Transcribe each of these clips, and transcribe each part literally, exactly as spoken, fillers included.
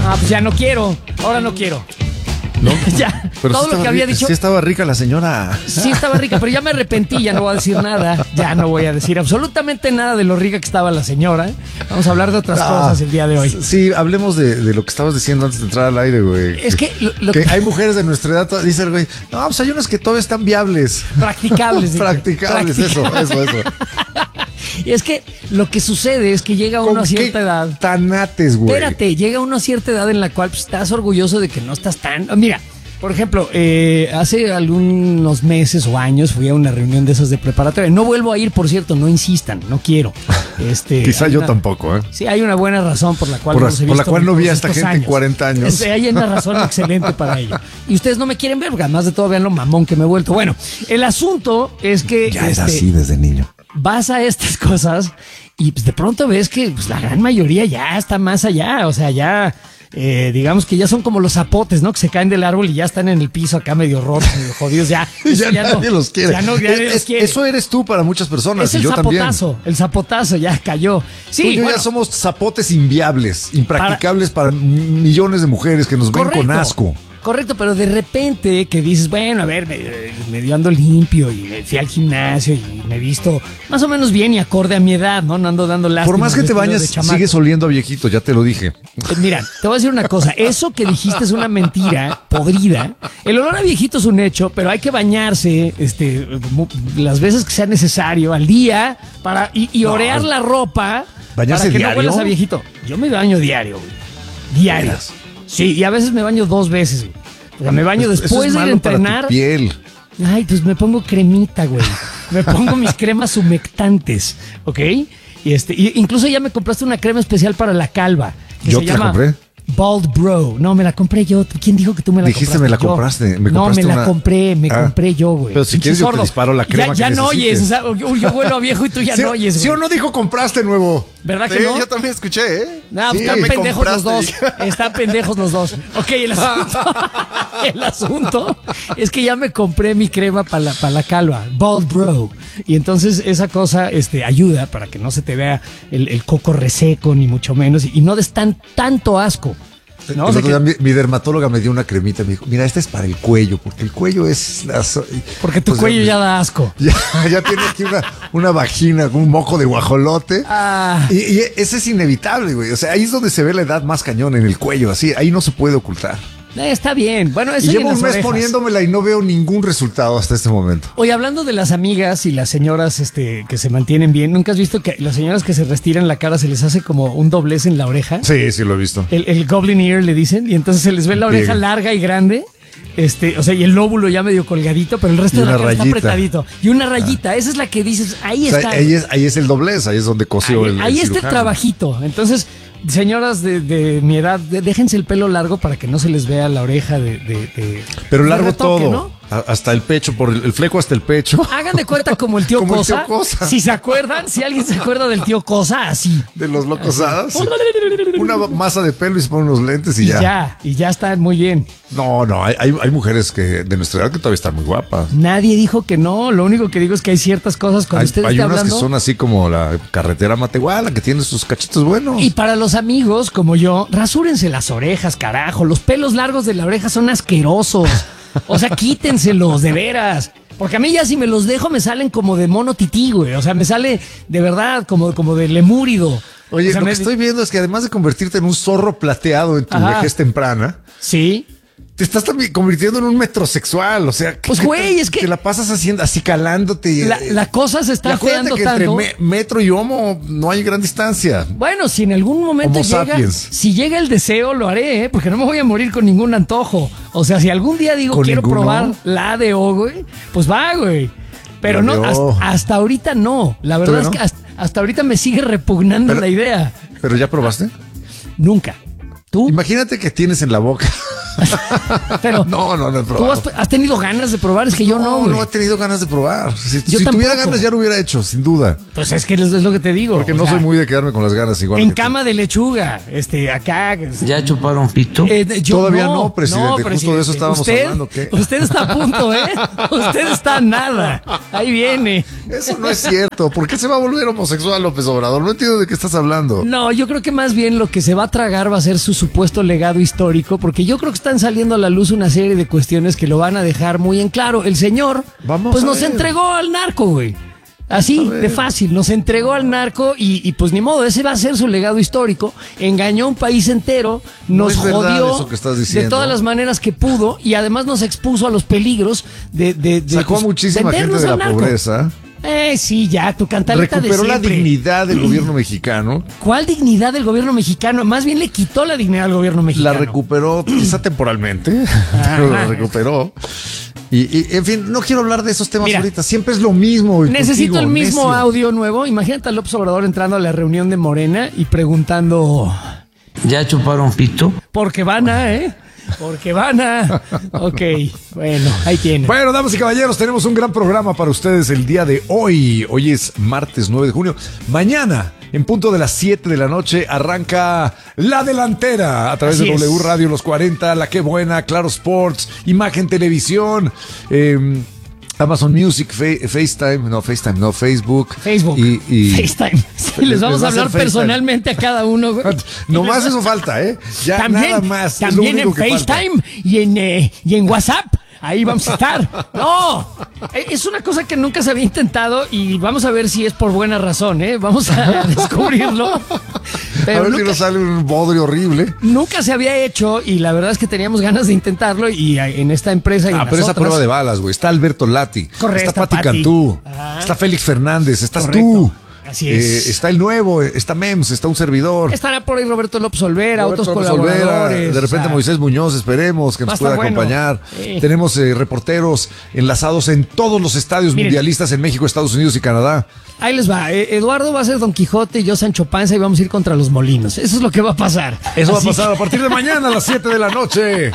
Ah, pues ya no quiero. Ahora no quiero. ¿No? Ya, pero todo sí lo que estaba, había dicho. Sí estaba rica la señora. Sí estaba rica, pero ya me arrepentí, ya no voy a decir nada. Ya no voy a decir absolutamente nada de lo rica que estaba la señora. Vamos a hablar de otras Ah, cosas el día de hoy. Sí, hablemos de, de lo que estabas diciendo antes de entrar al aire, güey. Es que, lo, lo que hay mujeres de nuestra edad, dice el güey, no, pues hay unas que todavía están viables. Practicables. Practicables, Practicables. eso, eso, eso. Y es que lo que sucede es que llega uno a cierta edad. Tanates, güey. Espérate, llega uno a cierta edad en la cual pues, estás orgulloso de que no estás tan. Mira, por ejemplo, eh, hace algunos meses o años fui a una reunión de esas de preparatoria. No vuelvo a ir, por cierto, no insistan, no quiero. Este, Quizá yo una, tampoco, ¿eh? Sí, hay una buena razón por la cual por, no los he por la visto cual no vi a esta estos gente años. cuarenta años. Sí, hay una razón excelente para ello. Y ustedes no me quieren ver, porque además de todo vean lo mamón que me he vuelto. Bueno, el asunto es que Ya este, era así desde niño. vas a estas cosas y pues de pronto ves que pues, la gran mayoría ya está más allá, o sea, ya eh, digamos que ya son como los zapotes, ¿no? Que se caen del árbol y ya están en el piso acá medio rotos, medio jodidos, ya. ya, ya nadie no, los quiere. Ya no, ya nadie es, los quiere. Eso eres tú para muchas personas Es y el yo también. zapotazo, el zapotazo ya cayó. Sí, Tú y yo bueno, ya somos zapotes inviables, impracticables para, para millones de mujeres que nos correcto, ven con asco. Correcto, pero de repente que dices, bueno, a ver, me, medio ando limpio y me fui al gimnasio y me he visto más o menos bien y acorde a mi edad, ¿no? No ando dando lástima. Por más que te bañas, sigues oliendo a viejito, ya te lo dije. Eh, Mira, te voy a decir una cosa. Eso que dijiste es una mentira podrida. El olor a viejito es un hecho, pero hay que bañarse este, las veces que sea necesario al día para y, y orear no. la ropa ¿Bañarse para que diario? no huelas a viejito. Yo me baño diario, güey. Diario. Sí, y a veces me baño dos veces, güey. O sea, me baño Eso después es de malo entrenar. Para tu piel. Ay, pues me pongo cremita, güey. Me pongo mis cremas humectantes, ¿ok? Y este, y incluso ya me compraste una crema especial para la calva. Que Yo se te llama la compré. Bald Bro. No, me la compré yo. ¿Quién dijo que tú me la Dijiste, compraste? me la Yo. compraste. Me no, compraste me la una... compré, me ah, compré yo, güey. Pero si Pinche quieres yo sordo. te disparo la crema Ya, que ya no oyes. necesites. O sea, yo, yo vuelo a viejo y tú ya ¿Sí, no oyes, ¿Sí güey. o no dijo compraste nuevo? ¿Verdad que Sí, no? yo también escuché, ¿eh? No, Sí, están me pendejos los dos. compraste. Están pendejos los dos. Ok, el asunto, el asunto es que ya me compré mi crema para la, para la calva, Bald Bro. Y entonces esa cosa este, ayuda para que no se te vea el, el coco reseco, ni mucho menos, y no des tan, tanto asco. ¿No? O sea que, mi, mi dermatóloga me dio una cremita, me dijo, mira, esta es para el cuello, porque el cuello es... Las, porque tu pues, cuello ya da asco. Ya, ya tiene aquí una, una vagina con un moco de guajolote. Ah. Y, y ese es inevitable, güey. O sea, ahí es donde se ve la edad más cañón, en el cuello, así. Ahí no se puede ocultar. Eh, está bien. Bueno, eso y y llevo en un las mes orejas. poniéndomela y no veo ningún resultado hasta este momento. Oye, hablando de las amigas y las señoras este, que se mantienen bien, ¿nunca has visto que las señoras que se restiran la cara se les hace como un doblez en la oreja? Sí, sí lo he visto. El, el goblin ear le dicen, y entonces se les ve la oreja Bien. larga y grande. Este, o sea, y el lóbulo ya medio colgadito, pero el resto Y de la una cara está rayita. apretadito. Y una rayita, esa es la que dices, ahí O sea, está. ahí, es, ahí es el doblez, ahí es donde cosió ahí el, el ahí está el cirujano. trabajito. Entonces, señoras de, de mi edad, de- déjense el pelo largo para que no se les vea la oreja de... de- de- Pero de largo retoque, todo. ¿no? A- Hasta el pecho, por el, el fleco hasta el pecho. Hagan de cuenta como el tío Como el tío Cosa. Cosa. Si se acuerdan, si alguien se acuerda del tío Cosa, así. De los locosadas. Una masa de pelo y se ponen unos lentes y, Y ya. ya, y ya están muy bien. No, no, hay, hay, hay mujeres que de nuestra edad que todavía están muy guapas. Nadie dijo que no, lo único que digo es que hay ciertas cosas cuando Hay, usted hay está unas hablando. que son así como la carretera Matehuala, que tiene sus cachitos buenos. Y para los amigos como yo, rasúrense las orejas, carajo. Los pelos largos de la oreja son asquerosos. O sea, quítenselos, de veras. Porque a mí ya si me los dejo me salen como de mono tití, güey. O sea, me sale de verdad como, como de lemúrido. Oye, O sea, lo me- que estoy viendo es que además de convertirte en un zorro plateado en tu Ajá. vejez temprana, Sí. te estás también convirtiendo en un metrosexual. O sea, Pues, ¿qué güey, te- es que- te la pasas haciendo así calándote. y- La, la cosa se está Y acuérdate feando que entre tanto. me- metro y homo no hay gran distancia. Bueno, si en algún momento Homo llega, sapiens. si llega el deseo, lo haré, ¿eh? Porque no me voy a morir con ningún antojo. O sea, si algún día digo ¿Con quiero ninguno? probar la A D O, güey, pues va, güey. Pero La no, A D O. hasta, hasta ahorita no. La verdad ¿Todavía es que no? hasta, hasta ahorita me sigue repugnando Pero- la idea. ¿Pero ya probaste? Nunca. ¿Tú? Imagínate que tienes en la boca Pero no, no, no he ¿tú probado. has, has tenido ganas de probar? Es que yo no, No, güey. no he tenido ganas de probar. Si, Yo si tuviera tampoco. ganas ya lo hubiera hecho, sin duda. Pues es que es, es lo que te digo. Porque o no sea, soy muy de quedarme con las ganas igual. en que tú. cama de lechuga, este, acá. ¿Ya chuparon pito? Eh, yo Todavía no, presidente, justo de eso estábamos usted, hablando, ¿qué? Usted está a punto, ¿eh? Usted está a nada. Ahí viene. Eso no es cierto. ¿Por qué se va a volver homosexual López Obrador? No entiendo de qué estás hablando. No, yo creo que más bien lo que se va a tragar va a ser su supuesto legado histórico, porque yo creo que están saliendo a la luz una serie de cuestiones que lo van a dejar muy en claro. El señor, Vamos pues a nos ver. entregó al narco, güey. Así, A ver. de fácil, nos entregó al narco y, y pues ni modo, ese va a ser su legado histórico. Engañó a un país entero, No nos es verdad jodió eso que estás de diciendo. todas las maneras que pudo y además nos expuso a los peligros de... de, de, Sacó a pues, muchísima gente vendernos de la al narco. pobreza. Eh, sí, ya, tu cantaleta de Recuperó la siempre. dignidad del gobierno mexicano. ¿Cuál dignidad del gobierno mexicano? Más bien le quitó la dignidad al gobierno La mexicano. recuperó, quizá temporalmente, pero la recuperó. Y, y, en fin, no quiero hablar de esos temas Mira, ahorita. Siempre es lo mismo. güey, Necesito contigo, el mismo necio. audio nuevo. Imagínate a López Obrador entrando a la reunión de Morena y preguntando... ¿Ya chuparon pito? Porque van a, ¿eh? Porque van a... Ok, bueno, ahí tienen. Bueno, damas y caballeros, tenemos un gran programa para ustedes el día de hoy. Hoy es martes nueve de junio. Mañana, en punto de las siete de la noche, arranca La Delantera a través Así de es. W Radio Los cuarenta, La Qué Buena, Claro Sports, Imagen Televisión, eh, Amazon Music, Fe- FaceTime, no, FaceTime, no, Facebook. Facebook. Y, y FaceTime. Sí, les vamos va a a hacer hablar FaceTime. personalmente a cada uno, güey. Nomás eso falta, ¿eh? Ya También, nada más. es lo también en único que falta. FaceTime y en, eh, y en WhatsApp. Ahí vamos a estar. No, eh, es una cosa que nunca se había intentado y vamos a ver si es por buena razón, ¿eh? Vamos a descubrirlo. A Pero ver si nunca, nos sale un bodrio horrible. nunca se había hecho y la verdad es que teníamos ganas de intentarlo y eh, en esta empresa y en Ah, las pero esa otras- prueba de balas, güey. Está Alberto Lati. Correcto, Está Pati Pati. Cantú. Ah. Está Félix Fernández. Estás Correcto. tú. Así es. Eh, está el nuevo. eh, Está Mems. Está un servidor. Estará por ahí Roberto López Olvera, Roberto otros López Olvera, colaboradores. de repente o sea, Moisés Muñoz, esperemos que va a nos estar pueda bueno. acompañar. Sí. Tenemos eh, reporteros enlazados en todos los estadios Miren. mundialistas en México, Estados Unidos y Canadá. Ahí les va. eh, Eduardo va a ser Don Quijote y yo Sancho Panza y vamos a ir contra los molinos. Eso es lo que va a pasar. Eso Así va a pasar a partir de mañana a las siete de la noche.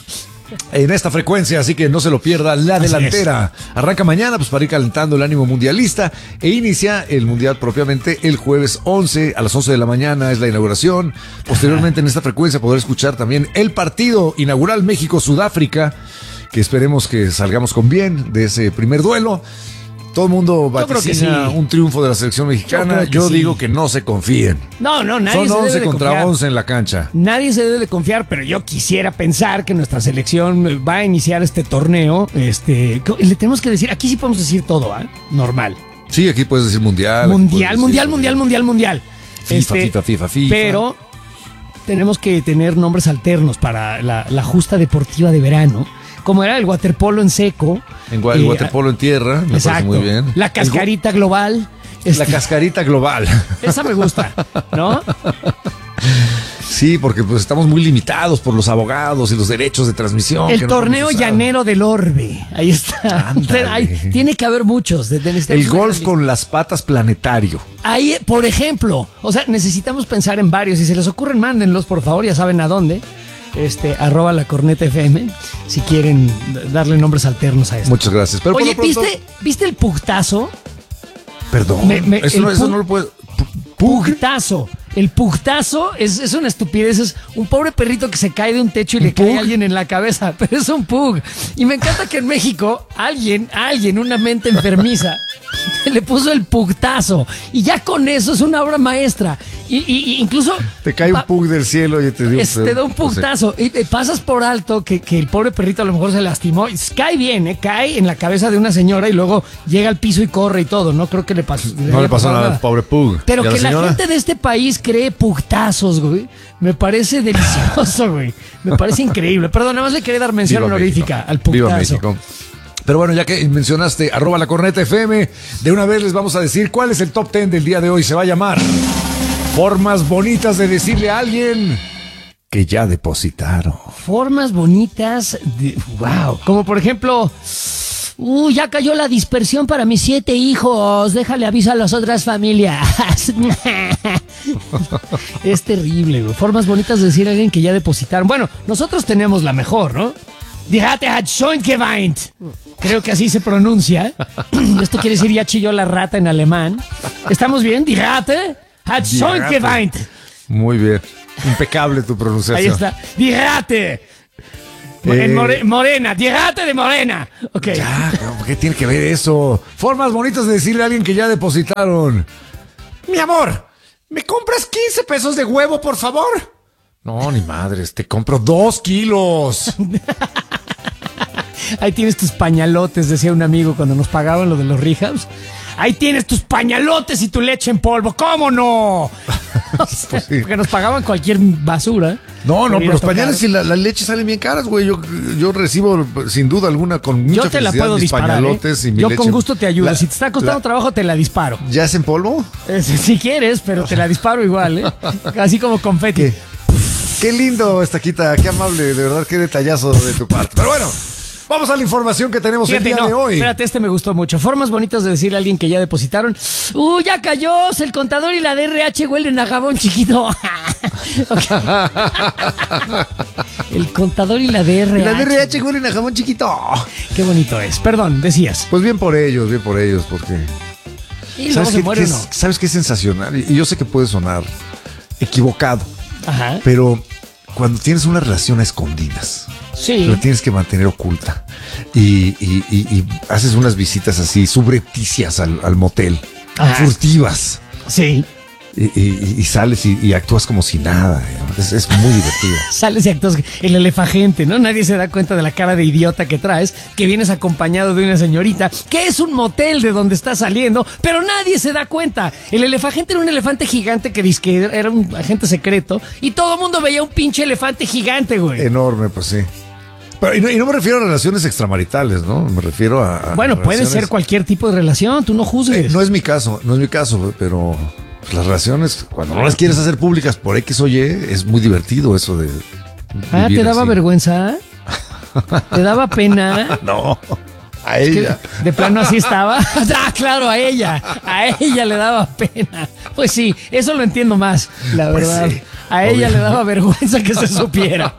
En esta frecuencia, así que no se lo pierda. La Así Delantera arranca mañana pues para ir calentando el ánimo mundialista e inicia el mundial propiamente el jueves once a las once de la mañana es la inauguración. Posteriormente en esta frecuencia podrá escuchar también el partido inaugural México-Sudáfrica, que esperemos que salgamos con bien de ese primer duelo. Todo el mundo Yo creo que vaticina sí. un triunfo de la selección mexicana. creo que Yo sí. digo que no se confíen. No, no, nadie Son se debe once de contra confiar. once en la cancha. Nadie se debe de confiar, pero yo quisiera pensar que nuestra selección va a iniciar este torneo. Este, le tenemos que decir, aquí sí podemos decir todo, ¿ah? Normal. Sí, aquí puedes decir mundial. Mundial, aquí puedes mundial, decir- mundial, mundial, mundial. FIFA, FIFA, FIFA, FIFA. Pero tenemos que tener nombres alternos para la, la justa deportiva de verano, como era el waterpolo en seco. En gua- el eh, waterpolo en tierra, me parece exacto. muy bien. La cascarita global. El gu- este, La cascarita global. esa me gusta, ¿no? Sí, porque pues estamos muy limitados por los abogados y los derechos de transmisión. El que no torneo podemos usar. llanero del orbe. Ahí está. Ándale. Ahí, tiene que haber muchos. de- de- El golf con las patas planetario. Ahí, por ejemplo, o sea, necesitamos pensar en varios. Si se les ocurren, mándenlos, por favor, ya saben a dónde. Este, arroba la corneta F M, si quieren darle nombres alternos a esto. Muchas gracias. Pero por Oye, lo pronto- ¿viste, ¿viste el pugtazo? Perdón. Me- me- eso, el no, eso pug- no lo puedo. ¿Pug? Pugtazo. El pugtazo es, es una estupidez. Es un pobre perrito que se cae de un techo y ¿Un le cae pug? a alguien en la cabeza. Pero es un pug. Y me encanta que en México alguien, alguien, una mente enfermiza, le puso el pugtazo. Y ya con eso es una obra maestra. Y, y- y incluso... Te cae un pa- pug del cielo y te dio es- te da un pugtazo y te pasas por alto que, que el pobre perrito a lo mejor se lastimó. Y cae bien, ¿eh? Cae en la cabeza de una señora y luego llega al piso y corre y todo. No creo que le pasó. No le pasó nada al pobre pug. Pero ¿Y a que la, señora? gente de este país cree pugtazos, güey. Me parece delicioso, güey. Me parece increíble. Perdón, nada más le quería dar mención Viva honorífica México. al pugtazo. Viva México. Pero bueno, ya que mencionaste arroba la corneta F M, de una vez les vamos a decir cuál es el top ten del día de hoy. Se va a llamar Formas bonitas de decirle a alguien que ya depositaron. Formas bonitas de... Wow. Como por ejemplo... Uh, ya cayó la dispersión para mis siete hijos. Déjale aviso a las otras familias. Es terrible, güey. Formas bonitas de decir a alguien que ya depositaron. Bueno, nosotros tenemos la mejor, ¿no? Die Ratte hat schon geweint. Creo que así se pronuncia. Esto quiere decir ya chilló la rata en alemán. ¿Estamos bien? Die Ratte hat schon geweint. Muy bien. Impecable tu pronunciación. Ahí está. Die Ratte. Eh, en more, Morena, Die Ratte de Morena. Ok. Ya, ¿qué tiene que ver eso? Formas bonitas de decirle a alguien que ya depositaron. Mi amor, ¿me compras quince pesos de huevo, por favor? No, ni madres, te compro dos kilos. Ahí tienes tus pañalotes, decía un amigo cuando nos pagaban lo de los rehabs. Ahí tienes tus pañalotes y tu leche en polvo, ¿cómo no? O sea, pues sí. Porque nos pagaban cualquier basura. No, no, pero los pañales y la, la leche salen bien caras, güey. Yo, yo recibo sin duda alguna con mucha Yo te la puedo mis disparar, pañalotes ¿eh? y mi Yo leche. con gusto te ayudo. La, si te está costando la, trabajo, te la disparo. ¿Ya es en polvo? Eh, si, si quieres, pero te la disparo igual, ¿eh? Así como confeti. ¿Qué? Qué lindo, Estaquita, qué amable, de verdad, qué detallazo de tu parte. Pero bueno, vamos a la información que tenemos Fíjate, el día no, de hoy. Espérate, este me gustó mucho. Formas bonitas de decirle a alguien que ya depositaron. ¡Uh, ya cayó! El contador y la D R H huelen a jabón chiquito. El contador y la D R H. Y la D R H huelen a jabón chiquito. Qué bonito es. Perdón, decías. Pues bien por ellos, bien por ellos, porque... ¿Y luego se qué, muere qué o no? es, ¿Sabes qué es sensacional? Y yo sé que puede sonar equivocado, Ajá. pero cuando tienes una relación a escondidas, Sí. la tienes que mantener oculta y, y, y, y haces unas visitas así subrepticias al, al motel, Ajá. furtivas, Sí. y, y, y sales y, y actúas como si nada. Es, es muy divertido. Sales y actúas el elefagente, ¿no? Nadie se da cuenta de la cara de idiota que traes, que vienes acompañado de una señorita, que es un motel de donde estás saliendo, pero nadie se da cuenta. El elefagente era un elefante gigante que dice que era un agente secreto y todo el mundo veía un pinche elefante gigante, güey. Enorme, pues sí. Pero, y, no, y no me refiero a relaciones extramaritales, ¿no? Me refiero a... a Bueno, puede relaciones... ser cualquier tipo de relación, tú no juzgues. Eh, no es mi caso, no es mi caso, pero pues, las relaciones, cuando no las quieres hacer públicas por X o Y, es muy divertido eso de... Ah, ¿te daba así. vergüenza? ¿Te daba pena? No, a Es que ella. de plano así estaba. Ah, claro, a ella. A ella le daba pena. Pues sí, eso lo entiendo más, la Pues verdad. sí, a ella obviamente. le daba vergüenza que se supiera.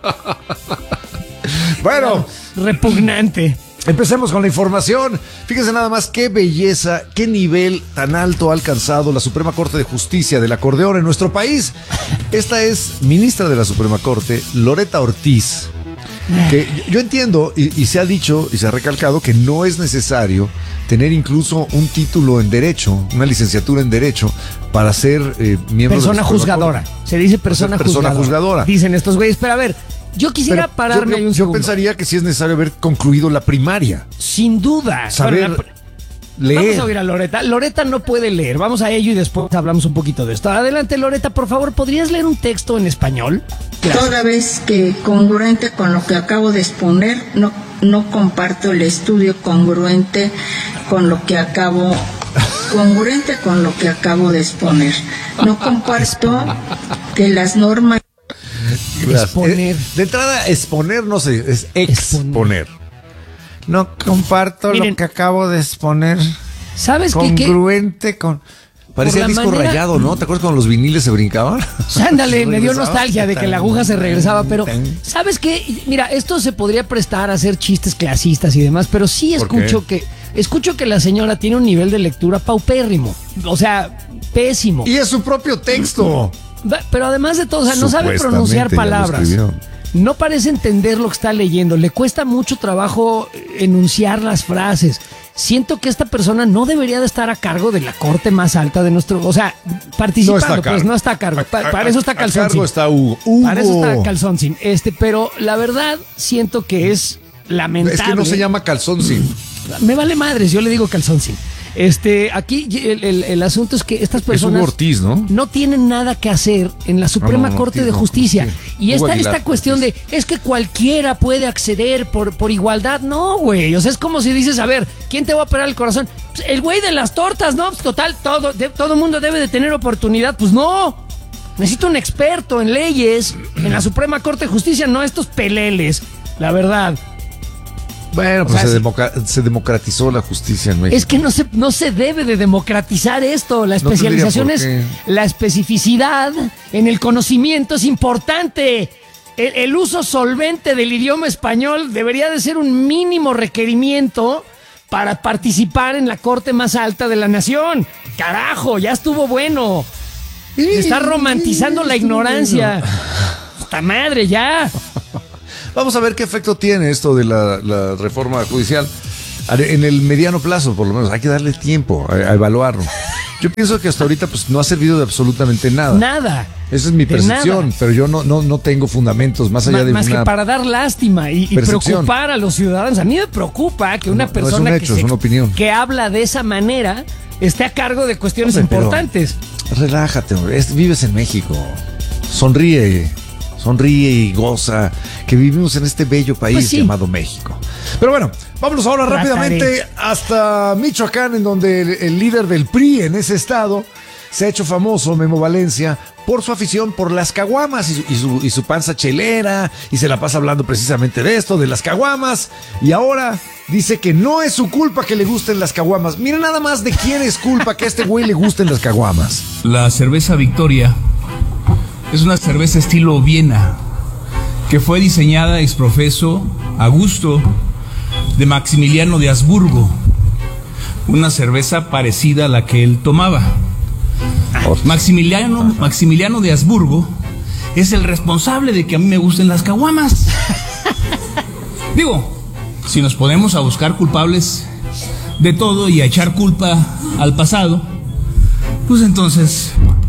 Bueno, Repugnante. empecemos con la información. Fíjense nada más qué belleza, qué nivel tan alto ha alcanzado la Suprema Corte de Justicia del acordeón en nuestro país. Esta es ministra de la Suprema Corte, Loretta Ortiz. Que yo entiendo y, y se ha dicho y se ha recalcado que no es necesario tener incluso un título en Derecho, una licenciatura en Derecho, para ser eh, miembro Persona de la Suprema juzgadora. Corte. Se dice persona, Persona juzgadora. juzgadora. Dicen estos güeyes, pero a ver, yo quisiera Pero pararme yo, ahí yo- un yo segundo. pensaría que sí es necesario haber concluido la primaria. Sin duda. Saber Bueno, la- leer. Vamos a oír a Loretta. Loretta no puede leer. Vamos a ello y después hablamos un poquito de esto. Adelante, Loretta, por favor, ¿podrías leer un texto en español? Gracias. Toda vez que congruente con lo que acabo de exponer, no, no comparto el estudio congruente con lo que acabo congruente con lo que acabo de exponer. No comparto que las normas Exponer. Eh, de entrada, exponer no sé, es exponer. No comparto Miren, lo que acabo de exponer. ¿Sabes qué? qué? Congruente con... Parecía la disco manera- rayado, ¿no? ¿Te acuerdas cuando los viniles se brincaban? Ándale, me dio Regresaba. nostalgia de que la aguja se regresaba, pero ¿sabes qué? Mira, esto se podría prestar a hacer chistes clasistas y demás, pero sí ¿Por escucho que escucho que la señora tiene un nivel de lectura paupérrimo, o sea, pésimo. Y es su propio texto. Va- Pero además de todo, o sea, no sabe Supuestamente pronunciar ya lo palabras. escribió. No parece entender lo que está leyendo. Le cuesta mucho trabajo enunciar las frases. Siento que esta persona no debería de estar a cargo de la corte más alta de nuestro... O sea, participando, No está a cargo. pues no está a cargo. Pa- A- para a- eso está a Calzón. cargo está Hugo. Para eso está Hugo. Calzón sin. Este, pero la verdad siento que es lamentable. Es que no se llama calzón sin. Me vale madres, yo le digo Calzón sin. Este, aquí el, el- el asunto es que estas personas Hugo Ortiz, ¿no? no tienen nada que hacer en la Suprema No, no, Corte Ortiz de no, Justicia. sí. Y Hugo está Aguilar esta cuestión Ortiz. de, es que cualquiera puede acceder por, por igualdad. No, güey. O sea, es como si dices, a ver, ¿quién te va a operar el corazón? Pues, el güey de las tortas, ¿no? Pues, total, todo, de, todo mundo debe de tener oportunidad. Pues no. Necesito un experto en leyes en la Suprema Corte de Justicia, no estos peleles. La verdad. Bueno, pues O sea, se, sí. democa- se democratizó la justicia en México. Es que no se, no se debe de democratizar esto. La No tendría especialización por es, qué. la especificidad en el conocimiento es importante. El, el uso solvente del idioma español debería de ser un mínimo requerimiento para participar en la corte más alta de la nación. Carajo, ya estuvo bueno. Está romantizando la ignorancia. ¡Puta madre, ya! Vamos a ver qué efecto tiene esto de la, la reforma judicial. En el mediano plazo, por lo menos, hay que darle tiempo a, a evaluarlo. Yo pienso que hasta ahorita pues no ha servido de absolutamente nada. Nada. Esa es mi De percepción, nada. pero yo no, no, no tengo fundamentos más allá Ma- de más una... que para dar lástima y, y percepción. preocupar a los ciudadanos. A mí me preocupa que una No, no es un persona hecho, que, es una opinión. que habla de esa manera esté a cargo de cuestiones Hombre, pero- importantes. Relájate, hombre. Es- vives en México. Sonríe, sonríe y goza que vivimos en este bello país Pues sí. llamado México. Pero bueno, vámonos ahora Trataré. rápidamente hasta Michoacán, en donde el, el líder del P R I en ese estado se ha hecho famoso, Memo Valencia, por su afición por las caguamas y su, y su, y su panza chelera, y se la pasa hablando precisamente de esto, de las caguamas, y ahora dice que no es su culpa que le gusten las caguamas. Mira nada más de quién es culpa que a este güey le gusten las caguamas. La cerveza Victoria es una cerveza estilo Viena que fue diseñada ex profeso a gusto de Maximiliano de Habsburgo, una cerveza parecida a la que él tomaba. Maximiliano, Maximiliano de Habsburgo es el responsable de que a mí me gusten las caguamas. Digo, si nos ponemos a buscar culpables de todo y a echar culpa al pasado, pues entonces,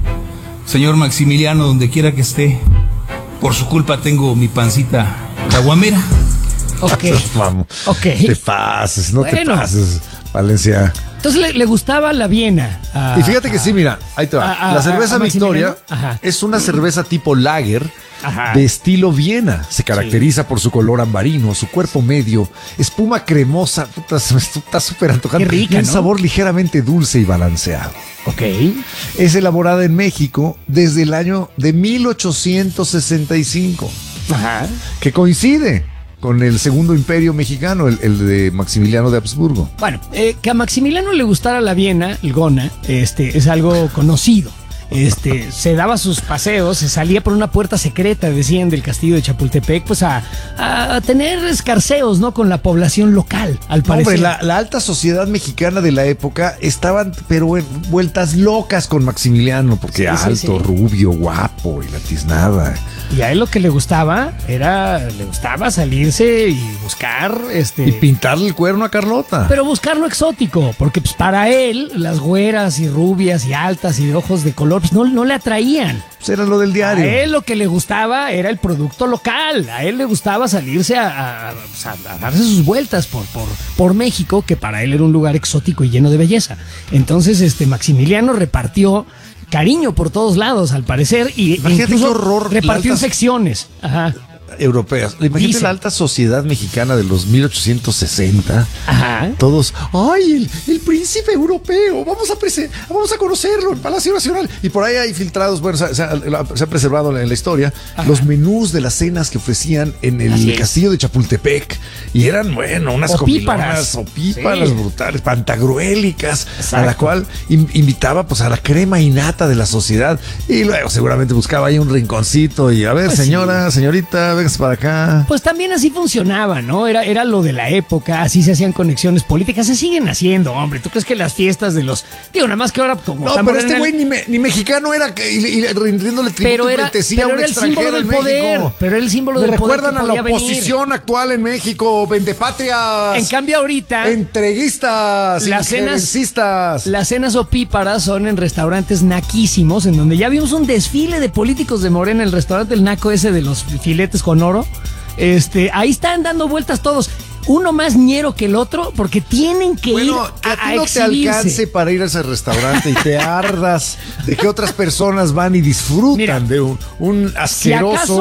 señor Maximiliano, donde quiera que esté, por su culpa tengo mi pancita caguamera. Ok. Vamos. Ok. Te pases, no Bueno. te pases, Valencia. Entonces le, le gustaba la Viena. a- Y fíjate que sí, mira, ahí te va. a- a- La cerveza a Victoria Maximiliano. Ajá. es una cerveza tipo lager Ajá. de estilo Viena. Se caracteriza por su color ambarino, su cuerpo medio, espuma cremosa, puta, se me está súper antojando. Qué rica, y un ¿no? sabor ligeramente dulce y balanceado. Ok. Es elaborada en México desde el año de mil ochocientos sesenta y cinco, Ajá. que coincide con el segundo imperio mexicano, el, el de Maximiliano de Habsburgo. Bueno, eh, que a Maximiliano le gustara la Viena, el Gona, este, es algo conocido. Este, se daba sus paseos, se salía por una puerta secreta, decían, del castillo de Chapultepec, pues a, a tener escarceos, ¿no? Con la población local, al No, parecer. hombre, la, la alta sociedad mexicana de la época estaban, pero en vueltas locas con Maximiliano, porque Sí, sí, alto, sí. rubio, guapo y la tiznada. Y a él lo que le gustaba era, le gustaba salirse y buscar, este... Y pintarle el cuerno a Carlota. Pero buscar lo exótico, porque pues para él las güeras y rubias y altas y de ojos de color pues no, no le atraían. Pues era lo del A diario. él lo que le gustaba era el producto local. A él le gustaba salirse a, a- pues, a- a darse sus vueltas por, por, por México, que para él era un lugar exótico y lleno de belleza. Entonces, este Maximiliano repartió cariño por todos lados, al parecer, y Imagínate incluso qué horror, repartió la alta- infecciones. Ajá. Europeas. Imagínate Dice. la alta sociedad mexicana de los mil ochocientos sesenta. Ajá. Todos, ¡ay, el, el príncipe europeo! Vamos a, prese- vamos a conocerlo en Palacio Nacional. Y por ahí hay filtrados, bueno, se, se ha, se ha preservado en la historia, Ajá. los menús de las cenas que ofrecían en el Así es. castillo de Chapultepec. Y eran, bueno, unas Opíparas. comilonas, opíparas Sí. brutales, pantagruélicas, a Exacto. la cual in- invitaba pues a la crema innata de la sociedad. Y luego seguramente buscaba ahí un rinconcito y, a ver, Pues señora, señorita, vengas para acá. Pues también así funcionaba, ¿no? Era, era lo de la época, así se hacían conexiones políticas, se siguen haciendo, hombre. ¿Tú crees que las fiestas de los... Digo, nada más que ahora como... No, estamos pero en este el- güey ni, me- ni mexicano era que- y, y rindiéndole tributo Pero y era, pleitesía a pero un era el símbolo extranjero del en poder. México. Pero era el símbolo Me del poder. recuerdan que a la podía venir. oposición actual en México, vendepatrias, En cambio, ahorita... entreguistas, Las cenas, injerencistas. las cenas opíparas son en restaurantes naquísimos, en donde ya vimos un desfile de políticos de Morena, el restaurante El Naco ese de los filetes con oro. Este, ahí están dando vueltas todos. Uno más ñero que el otro, porque tienen que Bueno, ir que a, a, a ti no te exhibirse. alcance para ir a ese restaurante y te ardas de que otras personas van y disfrutan Mira, de un, un Si asqueroso acaso,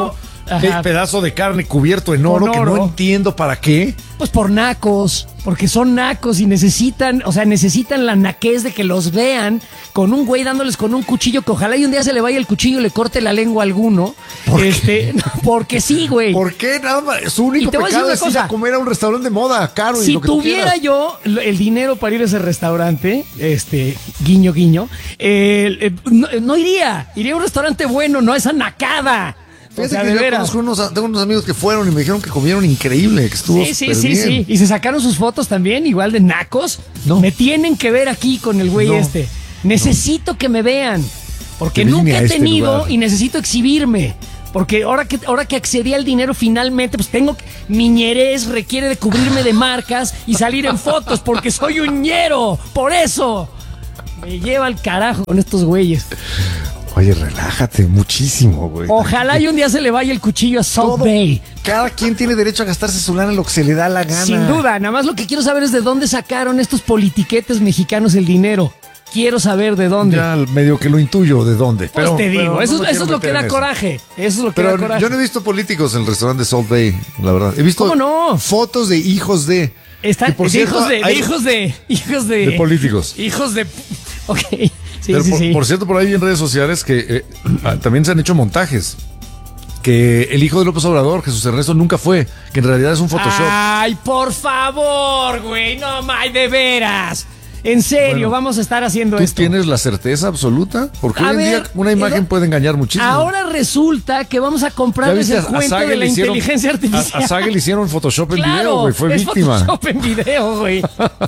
Ajá. pedazo de carne cubierto en oro, Con que oro. no entiendo para qué. Pues por nacos, porque son nacos y necesitan, o sea, necesitan la naquez de que los vean con un güey dándoles con un cuchillo que ojalá y un día se le vaya el cuchillo y le corte la lengua a alguno. ¿Por qué? este, porque sí, güey. ¿Por qué? Nada más. Su único Y te voy a decir pecado una es ir cosa. a comer a un restaurante de moda caro y Si lo que tú tuviera quieras. yo el dinero para ir a ese restaurante, este, guiño, guiño, eh, eh, no, no iría. Iría a un restaurante bueno, no a esa nacada. O Fíjate sea, que de yo veras. conozco unos, tengo unos amigos que fueron y me dijeron que comieron increíble, que estuvo Sí, sí, súper sí, bien. sí. Y se sacaron sus fotos también, igual de nacos. No. Me tienen que ver aquí con el güey No. este. Necesito que me vean. Porque Que vine nunca a he este tenido lugar. y necesito exhibirme. Porque ahora que, ahora que accedí al dinero finalmente, pues tengo que- mi ñerez requiere de cubrirme de marcas y salir en fotos porque soy un ñero. Por eso me lleva al carajo con estos güeyes. Oye, relájate muchísimo, güey. Ojalá y un día se le vaya el cuchillo a Salt Todo- Bay. Cada quien tiene derecho a gastarse su lana en lo que se le da la gana. Sin duda, nada más lo que quiero saber es de dónde sacaron estos politiquetes mexicanos el dinero. Quiero saber de dónde. Ya medio que lo intuyo de dónde. Pues pero, te digo, pero eso, no me eso quiero es lo que meter da en eso. coraje. Eso es lo que da Pero coraje. yo no he visto políticos en el restaurante de Salt Bay, la verdad. He visto ¿Cómo no? fotos de hijos de... Están que por de cierto, hijos de, de hay- hijos de hijos de, de políticos. Hijos de ok. Sí, Pero sí, por, sí. por cierto, por ahí en redes sociales que eh, ah, también se han hecho montajes. Que el hijo de López Obrador, Jesús Ernesto, nunca fue. Que en realidad es un Photoshop. Ay, por favor, güey, no may de veras. En serio, Bueno, vamos a estar haciendo ¿Tú esto. tienes la certeza absoluta? Porque A hoy en ver, día una imagen eso- puede engañar muchísimo. Ahora resulta que vamos a ¿Ya comprarles viste? el cuento de la le hicieron- inteligencia a- artificial. A, Sage le hicieron Photoshop en Claro, video, güey. Fue es víctima. Photoshop en video, güey.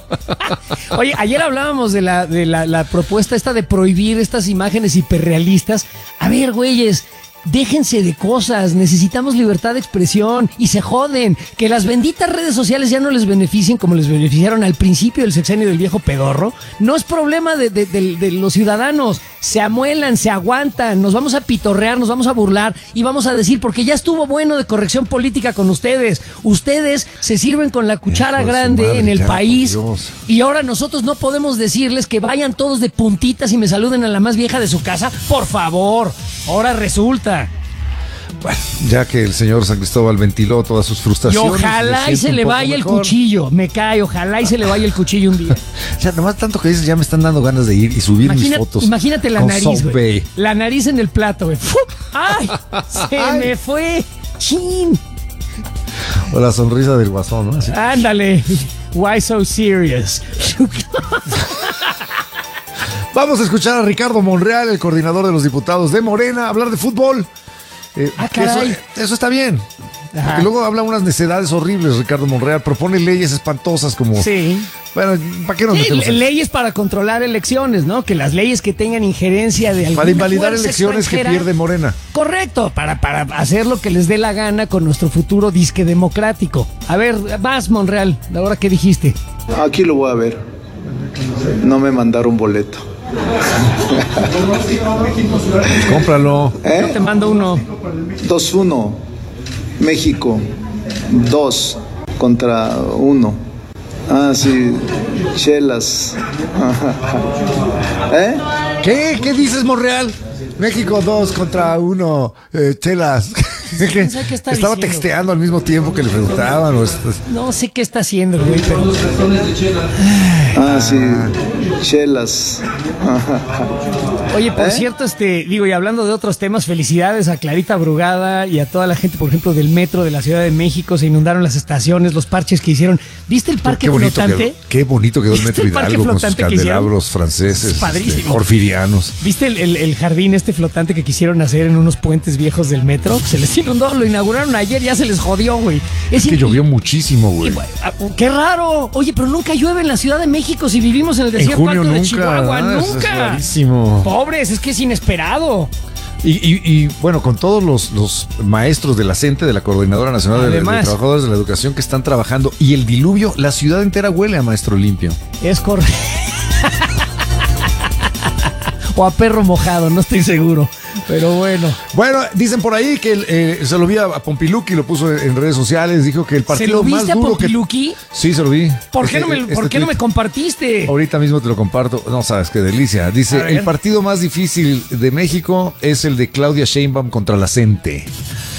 Oye, ayer hablábamos de la, de la, la propuesta esta de prohibir estas imágenes hiperrealistas. A ver, güeyes, déjense de cosas. Necesitamos libertad de expresión y se joden. Que las benditas redes sociales ya no les beneficien como les beneficiaron al principio del sexenio del viejo pedorro. No es problema de, de- de- de los ciudadanos. Se amuelan, se aguantan. Nos vamos a pitorrear, nos vamos a burlar y vamos a decir, porque ya estuvo bueno de corrección política con ustedes. Ustedes se sirven con la cuchara Hijo de su grande madre, en el ya, por país. Dios. Y ahora nosotros no podemos decirles que vayan todos de puntitas y me saluden a la más vieja de su casa. Por favor. Ahora resulta. Bueno, ya que el señor San Cristóbal ventiló todas sus Y frustraciones. ojalá me y siento se un le poco vaya el mejor. cuchillo. Me cae, ojalá y se le vaya el cuchillo un día. O sea, nomás tanto que dices, ya me están dando ganas de ir y subir mis Imagina- fotos. imagínate la con nariz, Salt güey. Bay. La nariz en el plato, güey. ¡Fu! ¡Ay! Se Ay. me fue. ¡Chin! O la sonrisa del guasón, ¿no? Así. Ándale. Why so serious? Vamos a escuchar a Ricardo Monreal, el coordinador de los diputados de Morena, hablar de fútbol. Eh, Ah, que eso, caray. eso está bien. Ajá. Porque luego habla unas necedades horribles, Ricardo Monreal. Propone leyes espantosas como... Sí. Bueno, ¿para qué nos Sí, metemos en- leyes para controlar elecciones, ¿no? Que las leyes que tengan injerencia de alguna Para invalidar fuerza elecciones que extranjera- pierde Morena. Correcto, para, para hacer lo que les dé la gana con nuestro futuro disque democrático. A ver, vas, Monreal, ahora qué dijiste. Aquí lo voy a ver. No me mandaron boleto. Cómpralo. Yo te mando uno. dos uno. México. dos contra uno. Ah, sí. Chelas. ¿Eh? ¿Qué? ¿Qué dices, Monreal? México dos contra uno. Eh, chelas. ¿Quién sabe qué está Estaba diciendo? texteando al mismo tiempo que le preguntaban. o es- No sé qué está haciendo, güey, pero... Ah, sí. Chelas. Oye, por ¿Eh? cierto, este, digo, y hablando de otros temas, felicidades a Clarita Brugada y a toda la gente, por ejemplo, del metro de la Ciudad de México. Se inundaron las estaciones, los parches que hicieron. ¿Viste el parque Qué bonito, flotante? quedó, qué bonito quedó el ¿Viste Metro el parque Hidalgo con sus flotante que hicieron? candelabros franceses, Es padrísimo. este, porfirianos. ¿Viste el, el- el jardín este flotante que quisieron hacer en unos puentes viejos del metro? Se les inundó, lo inauguraron ayer, ya se les jodió, güey. Es que in- llovió muchísimo, y- güey. ah, ¡Qué raro! Oye, pero nunca llueve en la Ciudad de México si vivimos en el En desierto junio alto de nunca. Chihuahua. ah, eso Es ¡Nunca! rarísimo. Pobres, es que es inesperado. Y, y- y, bueno, con todos los, los maestros de la CENTE, de la Coordinadora Nacional de, de Además. Trabajadores de la Educación que están trabajando, y el diluvio, la ciudad entera huele a maestro limpio. Es correcto. O a perro mojado, no estoy seguro. Pero bueno. Bueno, dicen por ahí que eh, se lo vi a, a Pompiluki, lo puso en redes sociales, dijo que el ¿Se partido lo más viste a duro que... Pompiluki? Sí, se lo vi. ¿Por qué, Este- no me, este ¿por qué no tweet. me compartiste? Ahorita mismo te lo comparto. No sabes qué delicia. A Dice, ver. el partido más difícil de México es el de Claudia Sheinbaum contra la CENTE.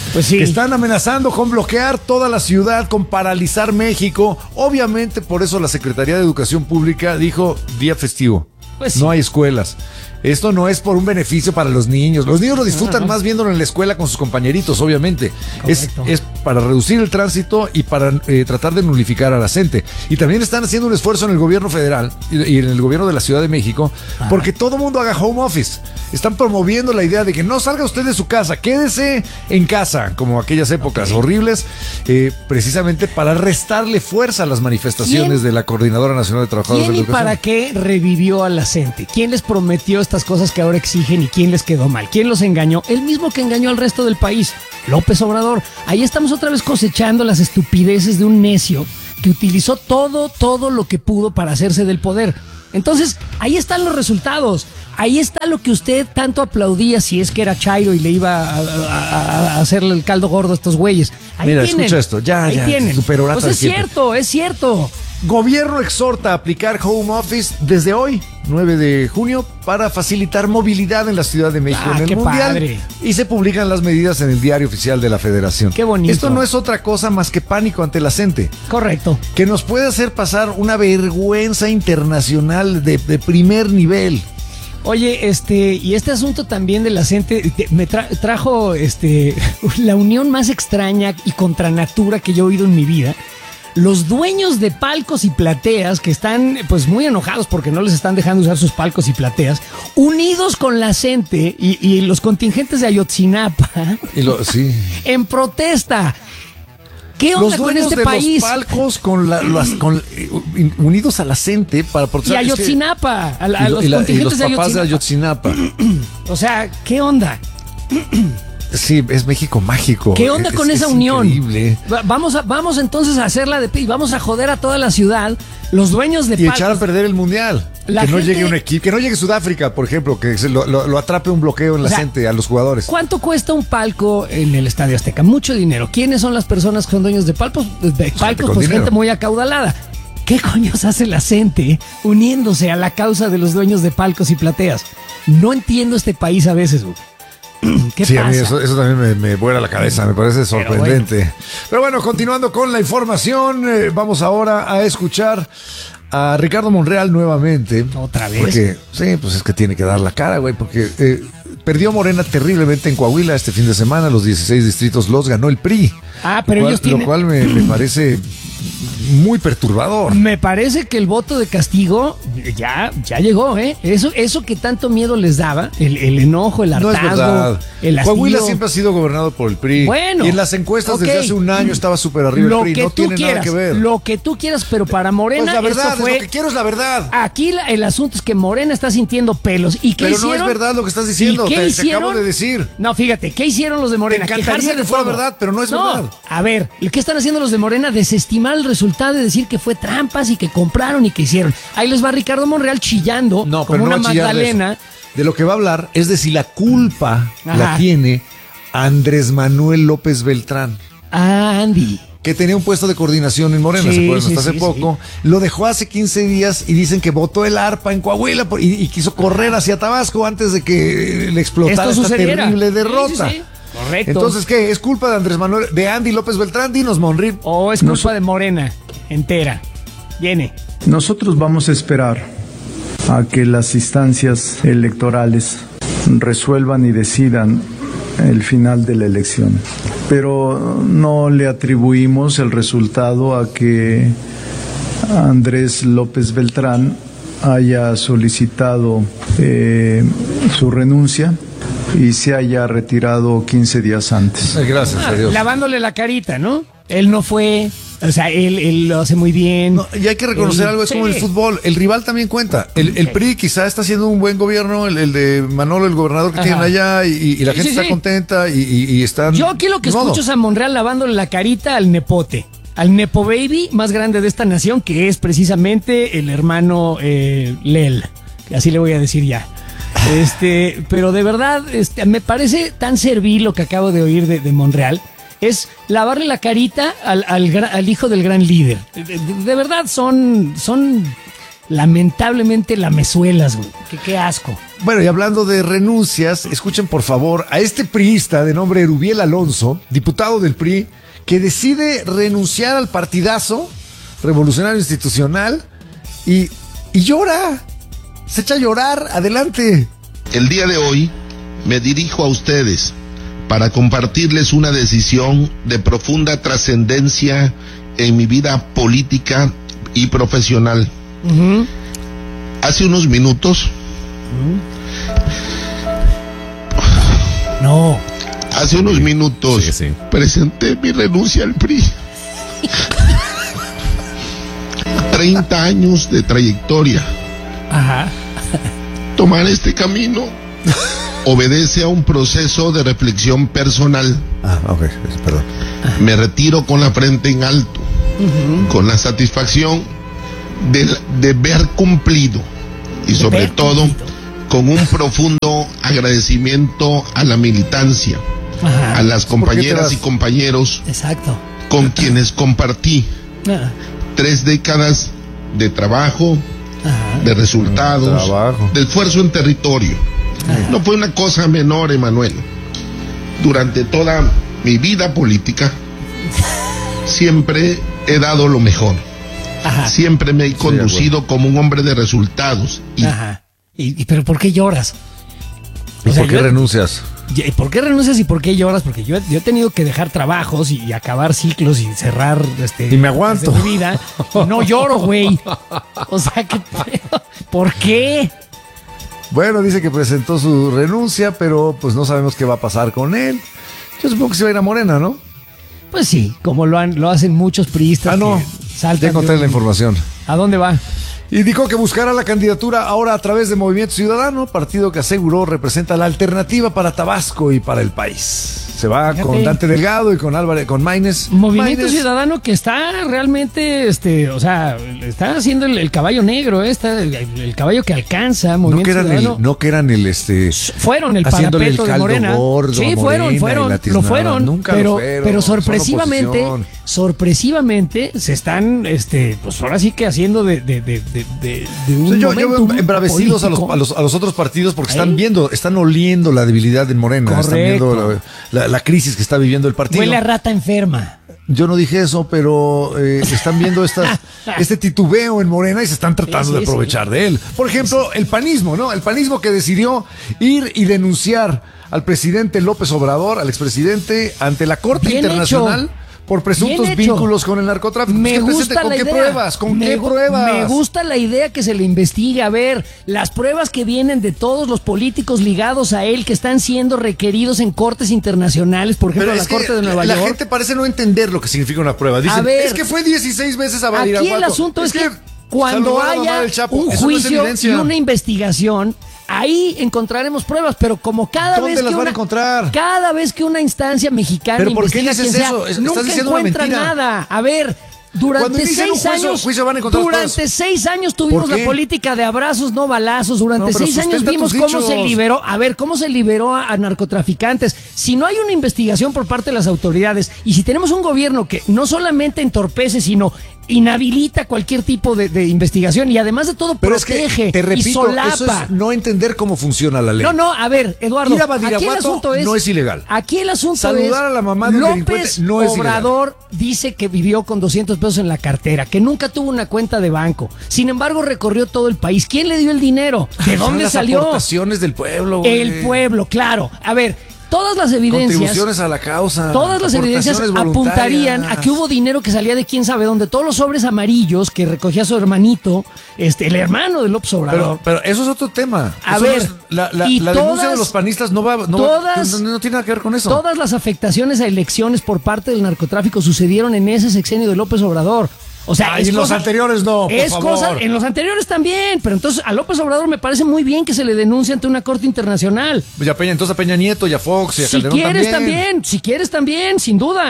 Pues sí. Que están amenazando con bloquear toda la ciudad, con paralizar México. Obviamente, por eso la Secretaría de Educación Pública dijo día festivo. Pues sí. No hay escuelas. Esto no es por un beneficio para los niños. Los niños lo disfrutan más viéndolo en la escuela con sus compañeritos, obviamente. Es, es para reducir el tránsito y para eh, tratar de nulificar a la gente. Y también están haciendo un esfuerzo en el gobierno federal y, y en el gobierno de la Ciudad de México Ajá. porque todo mundo haga home office. Están promoviendo la idea de que no salga usted de su casa, quédese en casa, como aquellas épocas okay. horribles, eh, precisamente para restarle fuerza a las manifestaciones ¿Quién? de la Coordinadora Nacional de Trabajadores de la Educación. ¿Quién y para qué revivió a la gente? ¿Quién les prometió estas cosas que ahora exigen y quién les quedó mal? ¿Quién los engañó? El mismo que engañó al resto del país, López Obrador. Ahí estamos otra vez cosechando las estupideces de un necio que utilizó todo, todo lo que pudo para hacerse del poder. Entonces, ahí están los resultados. Ahí está lo que usted tanto aplaudía si es que era Chairo y le iba a, a, a hacerle el caldo gordo a estos güeyes. Ahí Mira, tienen, escucha esto, ya, ahí ya, tienen. superorata Pues es de siempre. cierto, es cierto. Gobierno exhorta a aplicar home office desde hoy, nueve de junio, para facilitar movilidad en la Ciudad de México Ah, en el qué Mundial. padre. Y se publican las medidas en el Diario Oficial de la Federación. Qué bonito. Esto no es otra cosa más que pánico ante la gente. Correcto. Que nos puede hacer pasar una vergüenza internacional de, de primer nivel. Oye, este, y este asunto también de la gente me tra- trajo este, la unión más extraña y contra natura que yo he oído en mi vida. Los dueños de palcos y plateas que están pues muy enojados porque no les están dejando usar sus palcos y plateas, unidos con la gente y, y los contingentes de Ayotzinapa y lo, sí. en protesta. ¿Qué onda los con dueños este de país? Los palcos con la, las, con, unidos a la gente para protestar. Y Ayotzinapa, a, a y, los y la, contingentes y los papás de Ayotzinapa. De Ayotzinapa. O sea, ¿qué onda? Sí, es México mágico. ¿Qué onda es, con esa es unión? Increíble. Va- Vamos a, vamos entonces a hacerla de y vamos a joder a toda la ciudad, los dueños de Y palcos. echar a perder el mundial. La que no gente- llegue un equipo, que no llegue Sudáfrica, por ejemplo, que se lo, lo, lo atrape un bloqueo en la O sea, gente, a los jugadores. ¿Cuánto cuesta un palco en el Estadio Azteca? Mucho dinero. ¿Quiénes son las personas que son dueños de palcos? De palcos, con pues dinero. gente muy acaudalada. ¿Qué coños hace la gente uniéndose a la causa de los dueños de palcos y plateas? No entiendo este país a veces, güey. ¿Qué sí, pasa? a mí eso, eso también me, me vuela la cabeza, me parece sorprendente. Pero bueno, Pero bueno continuando con la información, eh, vamos ahora a escuchar a Ricardo Monreal nuevamente. ¿Otra vez? Porque, sí, pues es que tiene que dar la cara, güey, porque eh, perdió Morena terriblemente en Coahuila este fin de semana, los dieciséis distritos los ganó el P R I. Ah, pero lo cual, ellos tienen... Lo cual me, me parece muy perturbador. Me parece que el voto de castigo ya, ya llegó, ¿eh? Eso, eso que tanto miedo les daba, el, el enojo, el No es hartazgo, verdad. el hastío. Coahuila siempre ha sido gobernado por el P R I. Bueno, y en las encuestas ok. desde hace un año estaba súper arriba Lo el P R I. que No tú tiene quieras, nada que ver. lo que tú quieras, pero para Morena Pues la verdad, esto fue... es lo que quiero es la verdad. Aquí la- el asunto es que Morena está sintiendo pelos. ¿Y qué Pero hicieron? no es verdad lo que estás diciendo, ¿Y qué te- te hicieron? acabo de decir. No, fíjate, ¿qué hicieron los de Morena? Me encantaría Quejarse de que fuera todo. verdad, pero no es verdad. A ver, ¿qué están haciendo los de Morena? Desestimar el resultado y decir que fue trampas y que compraron y que hicieron. Ahí les va Ricardo Monreal chillando No, como pero una no va a chillar de Magdalena. eso. De lo que va a hablar es de si la culpa Ajá. la tiene Andrés Manuel López Beltrán, Ah, Andy. que tenía un puesto de coordinación en Morena, Sí, ¿se acuerdan? sí, Hasta hace sí, poco. Lo dejó hace quince días y dicen que botó el arpa en Coahuila por- y, y quiso correr hacia Tabasco antes de que le explotara Esto esta sucediera. terrible Sí, derrota. sí, sí. Correcto. Entonces, ¿qué? ¿Es culpa de Andrés Manuel, de Andy López Beltrán? Dinos, Monri. O es culpa de Morena entera. Viene. Nosotros vamos a esperar a que las instancias electorales resuelvan y decidan el final de la elección. Pero no le atribuimos el resultado a que Andrés López Beltrán haya solicitado eh, su renuncia y se haya retirado quince días antes. Ay, gracias a Dios. Lavándole la carita, ¿no? Él no fue, o sea, él, él lo hace muy bien. No, y hay que reconocer Él- algo, es como sí. el fútbol, el rival también cuenta. El, el Sí. P R I quizá está haciendo un buen gobierno, el, el de Manolo, el gobernador que Ajá. tienen allá, y, y la Sí, gente sí, está sí. contenta y, y, y están... Yo aquí lo que Ni modo. escucho es a Monreal lavándole la carita al nepote, al nepo baby más grande de esta nación, que es precisamente el hermano eh, Lel, así le voy a decir ya. Este, pero de verdad, este, me parece tan servil lo que acabo de oír de, de Monreal. Es lavarle la carita al, al, gra- al hijo del gran líder. De, de- de verdad, son, son lamentablemente lamezuelas, güey. Qué, qué asco. Bueno, y hablando de renuncias, escuchen por favor a este priista de nombre Erubiel Alonso, diputado del P R I, que decide renunciar al partidazo revolucionario institucional y, y llora. Se echa a llorar. Adelante. El día de hoy me dirijo a ustedes para compartirles una decisión de profunda trascendencia en mi vida política y profesional. Uh-huh. Hace unos minutos. Uh-huh. No. Hace unos minutos sí, sí. presenté mi renuncia al P R I. treinta años de trayectoria. Ajá. Tomar este camino obedece a un proceso de reflexión personal. Ah, ok, perdón. Me retiro con la frente en alto, uh-huh. con la satisfacción de, de ver cumplido y sobre ver todo cumplido. Con un profundo agradecimiento a la militancia, ajá. a las compañeras y compañeros Exacto. con quienes compartí ajá. tres décadas de trabajo, ajá. de resultados, trabajo. de esfuerzo en territorio. Ajá. No fue una cosa menor, Emanuel. Durante toda mi vida política siempre he dado lo mejor. Ajá. Siempre me he conducido sí, como un hombre de resultados. Y, Ajá. ¿Y, y pero por qué lloras? ¿Y o sea, por qué yo, renuncias? ¿Y por qué renuncias y por qué lloras? Porque yo, yo he tenido que dejar trabajos y, y acabar ciclos y cerrar este. Y me aguanto. Mi vida. Y no lloro, güey. O sea, ¿qué, ¿por qué? Bueno, dice que presentó su renuncia, pero pues no sabemos qué va a pasar con él. Yo supongo que se va a ir a Morena, ¿no? Pues sí, como lo han, lo hacen muchos priistas. Ah, no. Saltan ya encontré la información. ¿A dónde va? Indicó que buscará la candidatura ahora a través de Movimiento Ciudadano, partido que aseguró representa la alternativa para Tabasco y para el país. Se va Fíjate. con Dante Delgado y con Álvarez, con Maínez. Movimiento Maínez. Ciudadano que está realmente, este, o sea, está haciendo el, el caballo negro, ¿eh? Está el, el caballo que alcanza. Movimiento no que eran Ciudadano. El, no que eran el, este, fueron el parapeto de Morena. Gordo, sí, fueron, fueron, lo fueron. Nunca pero, lo fueron. Pero sorpresivamente, sorpresivamente se están, este, pues ahora sí que haciendo de, de, de, de, de, de un o sea, yo, yo veo embravecidos a los, a los a los otros partidos porque ¿Eh? están viendo, están oliendo la debilidad en Morena. Correcto. Están viendo la, la, la crisis que está viviendo el partido. Huele a rata enferma. Yo no dije eso, pero eh, están viendo estas, este titubeo en Morena y se están tratando sí, sí, de aprovechar sí. de él. Por ejemplo, el panismo, ¿no? El panismo que decidió ir y denunciar al presidente López Obrador, al expresidente, ante la Corte Bien Internacional. Hecho. Por presuntos vínculos con el narcotráfico. Me gusta ¿Con la qué idea. pruebas? ¿Con me, qué pruebas? Me gusta la idea que se le investigue. A ver, las pruebas que vienen de todos los políticos ligados a él que están siendo requeridos en cortes internacionales, por ejemplo, la Corte de Nueva la York. La gente parece no entender lo que significa una prueba. Dicen, a ver, es que fue dieciséis veces a Badiraguato. Aquí el asunto es, es que, que cuando haya un juicio no y una investigación, ahí encontraremos pruebas, pero como cada ¿Dónde vez las que van una, a encontrar? Cada vez que una instancia mexicana ¿Pero por qué investiga dices quien eso? sea, Estás nunca diciendo una encuentra mentira. nada. A ver, durante seis juicio, años, juicio van a encontrar durante pruebas. seis años tuvimos la política de abrazos, no balazos. Durante no, seis años vimos cómo dichos. se liberó. A ver, cómo se liberó a, a narcotraficantes. Si no hay una investigación por parte de las autoridades y si tenemos un gobierno que no solamente entorpece, sino inhabilita cualquier tipo de, de investigación y además de todo Pero protege es que, te repito, y solapa. Eso es no entender cómo funciona la ley. No, no, a ver, Eduardo, Ir a aquí el asunto es, no es ilegal. Aquí el asunto Saludar es, a la mamá de López no es Obrador ilegal. Dice que vivió con doscientos pesos en la cartera, que nunca tuvo una cuenta de banco. Sin embargo, recorrió todo el país. ¿Quién le dio el dinero? ¿De Son dónde las salió? Aportaciones del pueblo. Güey. El pueblo, claro. A ver, todas las evidencias, contribuciones a la causa, todas las evidencias apuntarían a que hubo dinero que salía de quién sabe dónde. Todos los sobres amarillos que recogía su hermanito, este, el hermano de López Obrador. Pero, pero eso es otro tema. A eso ver, no es, la, la, y la todas, denuncia de los panistas no va, no, todas, va, no, no tiene nada que ver con eso. Todas las afectaciones a elecciones por parte del narcotráfico sucedieron en ese sexenio de López Obrador. O sea, Ay, es en cosa, los anteriores no, por es favor. Cosa, en los anteriores también, pero entonces a López Obrador me parece muy bien que se le denuncie ante una corte internacional. Y a Peña, entonces a Peña Nieto y a Fox y a si Calderón quieres también. también, si quieres también, sin duda.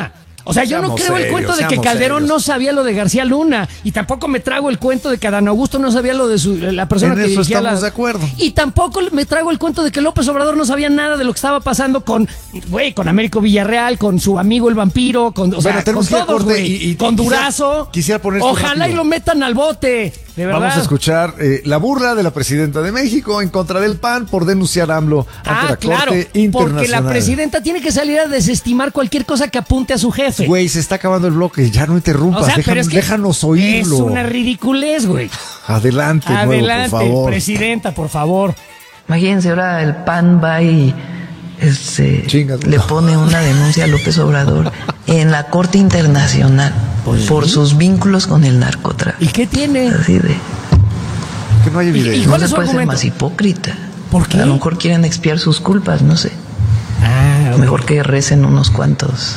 O sea, yo no Seamos creo el serios, cuento de que seamos Calderón serios. no sabía lo de García Luna. Y tampoco me trago el cuento de que Adán Augusto no sabía lo de su, la persona En que eso dirigía estamos la... de acuerdo. Y tampoco me trago el cuento de que López Obrador no sabía nada de lo que estaba pasando con, güey, con Américo Villarreal, con su amigo el vampiro, con, o sea, Bueno, tenemos con que ir a todos, corte güey. y- y Con quisiera- Durazo. quisiera poner esto Ojalá rápido. y lo metan al bote, de verdad. Vamos a escuchar eh, la burla de la presidenta de México en contra del P A N por denunciar a AMLO ante Ah, la claro, Corte Internacional. porque la presidenta tiene que salir a desestimar cualquier cosa que apunte a su jefe. Güey, se está acabando el bloque, ya no interrumpas, O sea, pero déjanos, es que déjanos oírlo. es una ridiculez, güey. Adelante, nuevo, Adelante, por favor. presidenta, por favor. Imagínense, ahora el P A N va y este, Chingas, le no. pone una denuncia a López Obrador en la Corte Internacional por sus vínculos con el narcotráfico. ¿Y qué tiene? Así de, Que no haya ¿Y- video. y no cuál se es su puede ser argumento? más hipócrita. ¿Por qué? A lo mejor quieren expiar sus culpas, no sé. Ah, Mejor que recen unos cuantos.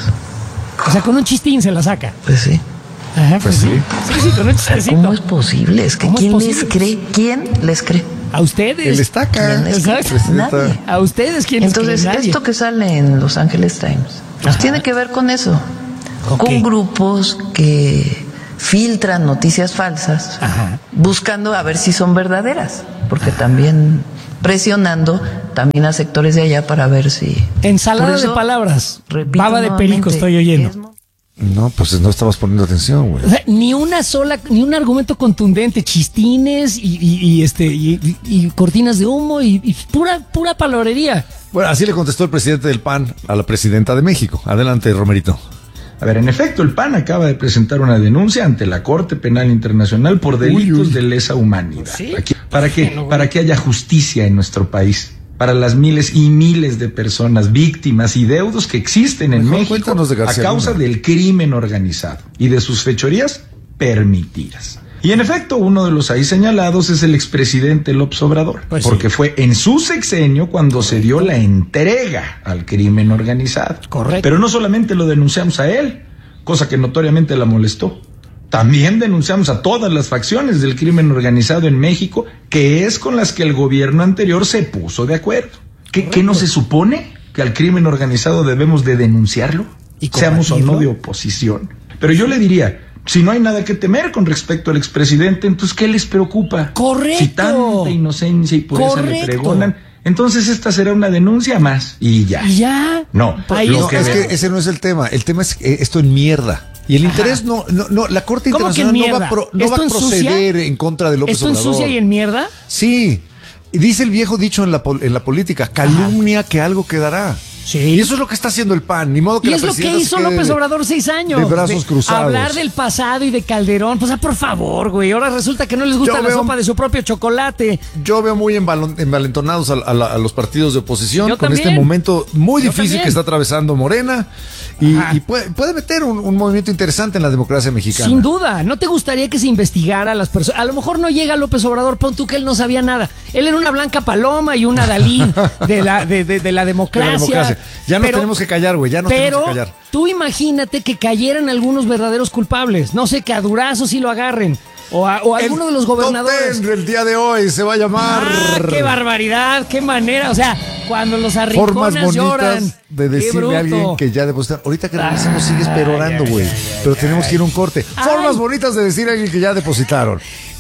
o sea, con un chistín se la saca. Pues sí. Ajá, Pues sí. Sí, sí, con un chistecito. ¿Cómo es posible? Es que ¿Cómo es ¿quién posible? les cree? ¿Quién les cree? A ustedes. El estaca. ¿Quién les cree? Exacto. Nadie. A ustedes, ¿quién Entonces, esto que sale en Los Angeles Times, pues tiene que ver con eso. ¿Con Con qué? grupos que filtran noticias falsas, Ajá. buscando a ver si son verdaderas, porque también presionando también a sectores de allá para ver si... Ensalada Por eso, de palabras. repito Baba de nuevamente, perico estoy oyendo. es mo- No, pues no estabas poniendo atención, güey. O sea, ni una sola, ni un argumento contundente, chistines y, y- y, este y, y- y cortinas de humo y, y pura pura palabrería. Bueno, así le contestó el presidente del P A N a la presidenta de México. Adelante, Romerito. A ver, en efecto, el P A N acaba de presentar una denuncia ante la Corte Penal Internacional por delitos Uy, uy. de lesa humanidad. ¿Sí? Aquí- ¿Para qué? Para que haya justicia en nuestro país. Para las miles y miles de personas, víctimas y deudos que existen en Mejor México cuéntanos de a García causa Luna. del crimen organizado y de sus fechorías permitidas. Y en efecto, uno de los ahí señalados es el expresidente López Obrador, Pues porque sí. fue en su sexenio cuando se dio la entrega al crimen organizado. Correcto. Pero no solamente lo denunciamos a él, cosa que notoriamente la molestó. También denunciamos a todas las facciones del crimen organizado en México, que es con las que el gobierno anterior se puso de acuerdo. ¿Qué, ¿qué no se supone? ¿Que al crimen organizado debemos de denunciarlo? ¿Y Seamos o no combatirlo? de oposición. Pero yo le diría, si no hay nada que temer con respecto al expresidente, entonces ¿qué les preocupa? Correcto. Si tanta inocencia y pureza le Correcto. pregonan, entonces esta será una denuncia más y ya. Y ya. No, Ahí lo No, está. que es veo- que ese no es el tema. El tema es eh, esto en mierda. Y el interés no, no, no, la Corte ¿Cómo que Internacional no va, mierda? a pro- no va ¿Esto a ensucia? proceder en contra de López ¿Esto Obrador. ensucia y en mierda? Sí. Y dice el viejo dicho en la, pol- en la política, calumnia que algo quedará. Sí. Y eso es lo que está haciendo el P A N. Ni modo que Y la es lo que presidenta se hizo quede López de- Obrador seis años. de brazos cruzados. Hablar del pasado y de Calderón. Pues, ah, por favor, güey. Ahora resulta que no les gusta Yo la veo- sopa de su propio chocolate. Yo veo muy envalon- envalentonados a, a la- a los partidos de oposición Yo con también. este momento muy Yo difícil también. que está atravesando Morena y, Ajá. y puede, puede meter un, un movimiento interesante en la democracia mexicana. Sin duda. ¿No te gustaría que se investigara a las personas? A lo mejor no llega López Obrador, pon tú que él no sabía nada. Él era una blanca paloma y una Dalí de la, de, de- de la democracia. De la democracia. Ya nos Pero- tenemos que callar, güey. Ya nos Pero tenemos que callar. tú imagínate que cayeran algunos verdaderos culpables. No sé, que a Durazo sí lo agarren. O a, o a alguno de los gobernadores. Top ten del día de hoy se va a llamar ¡Ah, qué barbaridad! ¡Qué manera! O sea, cuando los Formas arrinconas bonitas lloran. de ¡Qué decirle bruto! a alguien que ya depositaron. Ahorita que regresemos sigues Ay, perorando, ay, güey. ay, ay, Pero tenemos que ir a un corte. Ay. Formas bonitas de decir a alguien que ya depositaron.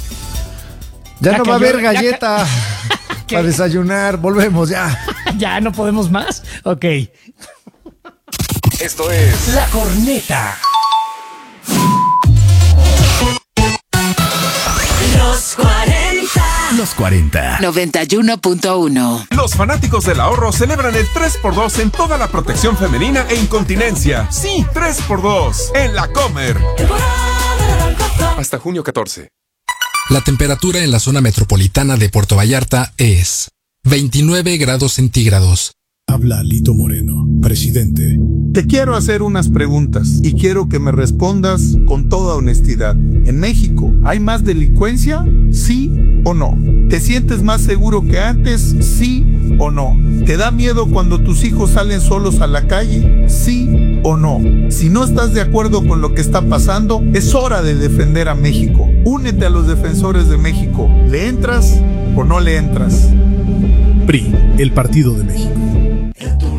Ya, Ya no va a cayó, haber ya galleta ¿Qué? para desayunar. Volvemos ya. ¿Ya no podemos más? Ok. Esto es La Corneta. Los cuarenta. Los cuarenta. noventa y uno punto uno. Los fanáticos del ahorro celebran el tres por dos en toda la protección femenina e incontinencia. Sí, tres por dos en La Comer. Hasta junio catorce. La temperatura en la zona metropolitana de Puerto Vallarta es veintinueve grados centígrados. Habla Lito Moreno, presidente. Te quiero hacer unas preguntas y quiero que me respondas con toda honestidad. ¿En México hay más delincuencia? ¿Sí o no? ¿Te sientes más seguro que antes? ¿Sí o no? ¿Te da miedo cuando tus hijos salen solos a la calle? ¿Sí o no? Si no estás de acuerdo con lo que está pasando, es hora de defender a México. Únete a los defensores de México. ¿Le entras o no le entras? P R I, el Partido de México.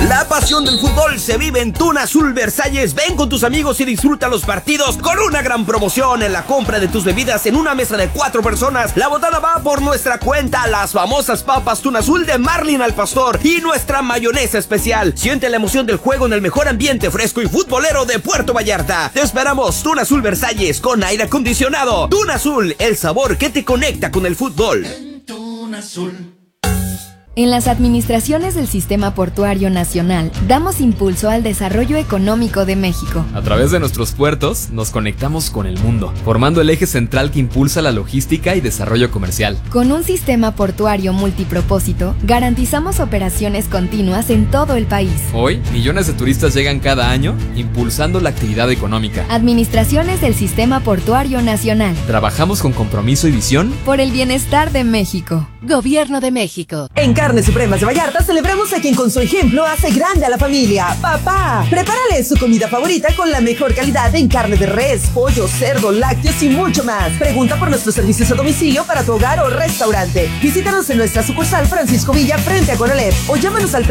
La pasión del fútbol se vive en Tuna Azul Versalles. Ven con tus amigos y disfruta los partidos con una gran promoción en la compra de tus bebidas en una mesa de cuatro personas. La botada va por nuestra cuenta. Las famosas papas Tuna Azul de Marlin al Pastor y nuestra mayonesa especial. Siente la emoción del juego en el mejor ambiente fresco y futbolero de Puerto Vallarta. Te esperamos, Tuna Azul Versalles con aire acondicionado. Tuna Azul, el sabor que te conecta con el fútbol. Tuna Azul. En las administraciones del Sistema Portuario Nacional, damos impulso al desarrollo económico de México. A través de nuestros puertos, nos conectamos con el mundo, formando el eje central que impulsa la logística y desarrollo comercial. Con un sistema portuario multipropósito, garantizamos operaciones continuas en todo el país. Hoy, millones de turistas llegan cada año, impulsando la actividad económica. Administraciones del Sistema Portuario Nacional. Trabajamos con compromiso y visión por el bienestar de México. Gobierno de México. En Carnes Supremas de Vallarta celebramos a quien con su ejemplo hace grande a la familia. Papá, prepárale su comida favorita con la mejor calidad en carne de res, pollo, cerdo, lácteos y mucho más. Pregunta por nuestros servicios a domicilio para tu hogar o restaurante. Visítanos en nuestra sucursal Francisco Villa frente a Conalep o llámanos al